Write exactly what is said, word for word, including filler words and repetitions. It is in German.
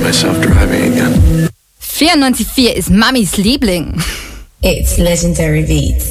myself driving again. vierundneunzig Komma vier ist Mamis Liebling. It's legendary beats.